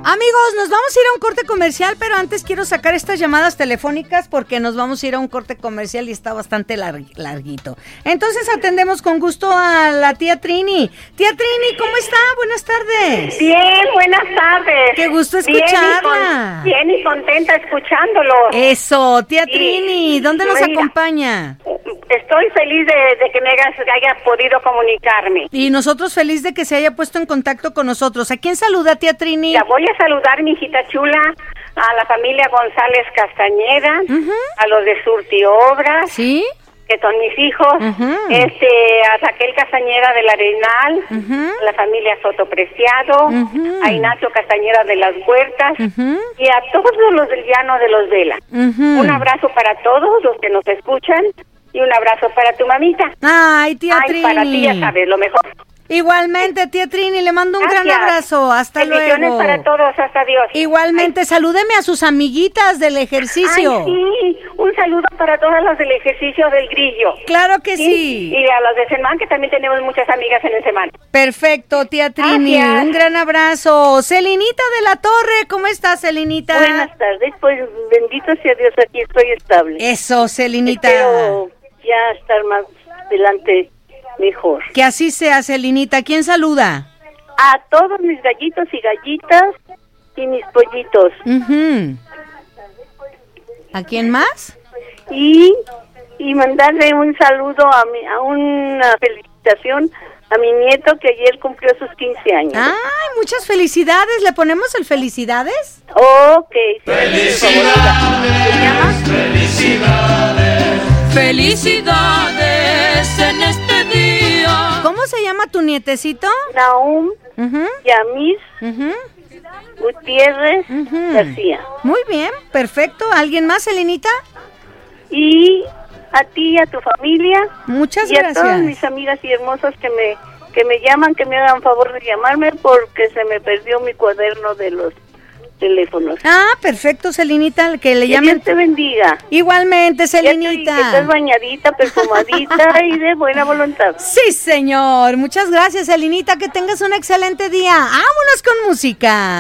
Amigos, nos vamos a ir a un corte comercial, pero antes quiero sacar estas llamadas telefónicas porque nos vamos a ir a un corte comercial y está bastante larguito. Entonces atendemos con gusto a la tía Trini. Tía Trini, ¿cómo está? Buenas tardes. Bien, buenas tardes. Qué gusto escucharla. Bien y contenta escuchándolo. Eso, tía Trini, ¿dónde nos acompaña? Estoy feliz de que me haya podido comunicarme. Y nosotros feliz de que se haya puesto en contacto con nosotros. ¿A quién saluda, tía Trini? La voy a saludar, mi hijita chula, a la familia González Castañeda, a los de Surti Obras, ¿sí?, que son mis hijos, a Raquel Castañeda del Arenal, a la familia Soto Preciado, a Ignacio Castañeda de las Huertas, y a todos los del Llano de los Vela. Un abrazo para todos los que nos escuchan, y un abrazo para tu mamita. Ay, tía Trini. Para ti, ya sabes, lo mejor. Igualmente, tía Trini, le mando un gran abrazo. Hasta Bendiciones luego. Para todos, hasta Dios. Igualmente, salúdeme a sus amiguitas del ejercicio. Ay, sí, un saludo para todas las del ejercicio del Grillo. Claro que sí. Y a las de Semán, que también tenemos muchas amigas en el Semán. Perfecto, tía Trini, un gran abrazo. Celinita de la Torre, ¿cómo estás, Celinita? Buenas tardes, pues bendito sea Dios, aquí estoy estable. Eso, Celinita. Espero ya estar más adelante mejor. Que así sea, Celinita. ¿Quién saluda? A todos mis gallitos y gallitas y mis pollitos. ¿A quién más? Y mandarle un saludo a una felicitación a mi nieto que ayer cumplió sus 15 años. ¡Ay, muchas felicidades! ¿Le ponemos el felicidades? Ok. ¡Felicidades! ¿Se llama? ¡Felicidades! ¡Felicidades en este día! ¿Cómo se llama tu nietecito? Nahum Yamis Gutiérrez García. Muy bien, perfecto. ¿Alguien más, Elenita? Y a ti y a tu familia. Muchas gracias. Y a todas mis amigas y hermosas que me llaman, que me hagan favor de llamarme porque se me perdió mi cuaderno de los teléfonos. Ah, perfecto, Celinita, que le llamen. Dios te bendiga. Igualmente, Celinita. Que estás bañadita, perfumadita y de buena voluntad. Sí, señor. Muchas gracias, Celinita. Que tengas un excelente día. ¡Vámonos con música!